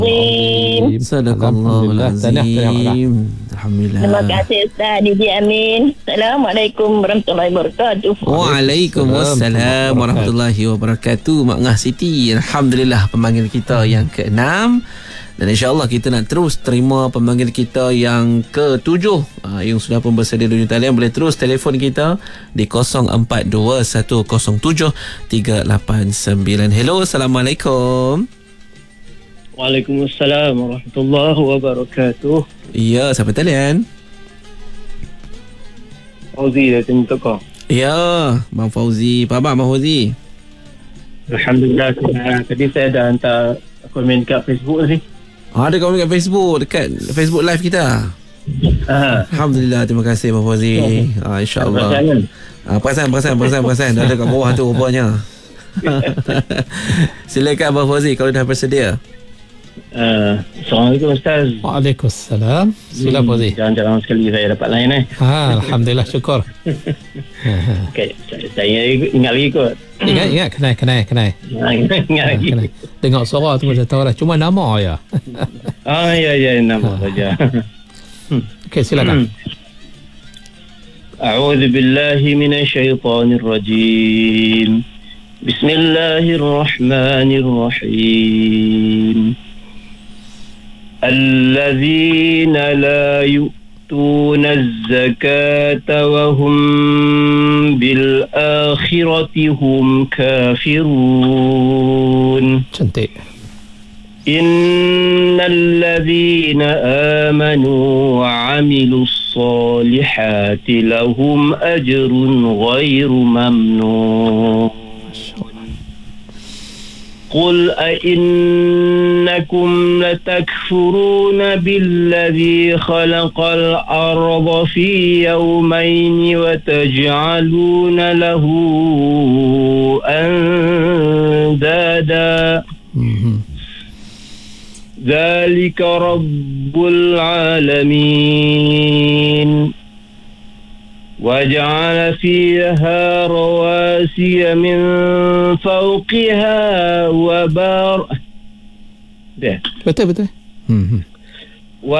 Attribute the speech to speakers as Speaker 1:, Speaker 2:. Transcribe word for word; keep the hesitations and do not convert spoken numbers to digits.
Speaker 1: Sadaqallahul Azim. Alhamdulillah.
Speaker 2: Terima kasih Ustaz Didi Amin. Assalamualaikum warahmatullahi wabarakatuh.
Speaker 1: Waalaikumsalam warahmatullahi wabarakatuh. Mak Ngah Siti. Alhamdulillah pemanggil kita yang keenam. Dan insyaAllah kita nak terus terima pemanggil kita yang ketujuh. uh, Yang sudah pun bersedia di talian. Boleh terus telefon kita di kosong empat dua satu kosong tujuh tiga lapan sembilan. Hello, Assalamualaikum.
Speaker 3: Waalaikumsalam warahmatullahi wabarakatuh.
Speaker 1: Ya, siapa talian?
Speaker 3: Fauzi dari Tim Tokong.
Speaker 1: Ya, Bang Fauzi. Apa khabar Bang Fauzi?
Speaker 3: Alhamdulillah. Tadi saya dah hantar komen kat Facebook ni.
Speaker 1: Ah, ada komen kat Facebook, dekat Facebook live kita.
Speaker 3: Aha.
Speaker 1: Alhamdulillah, terima kasih Bang Fauzi. Ah, InsyaAllah. Ah, perasan, perasan, perasan, perasan. Dah ada kat bawah tu rupanya. Silakan Bang Fauzi kalau dah bersedia.
Speaker 3: Uh, Assalamualaikum Ustaz.
Speaker 4: Waalaikumsalam. Sila Fauzi.
Speaker 3: Hmm, Jangan-jangan sekali saya dapat lain eh.
Speaker 4: Ha, Alhamdulillah, syukur.
Speaker 3: Okay, saya, saya ingat lagi kot.
Speaker 4: Ingat, ingat, kenai, kenai, kenai.
Speaker 3: Ha, ingat, ingat lagi.
Speaker 4: Kenai. Dengar suara tu macam tahu lah. Cuma nama ya.
Speaker 3: Ah, ya, ya, nama saja.
Speaker 4: Okey, silakan.
Speaker 3: A'udzu billahi minasyaitonir rajim. Bismillahirrahmanirrahim. الذين لا يؤتون الزكاة وهم بالآخرة هم كافرون.
Speaker 4: Cantik.
Speaker 3: إن الذين آمنوا وعملوا الصالحات لهم أجر غير ممنون. قل أئنكم لتكفرون بالذي خلق الأرض في يومين وتجعلون له أندادا ذلك رب العالمين وجعل فيها رواسي من فوقها وبار.
Speaker 4: Betul betul. Hmm.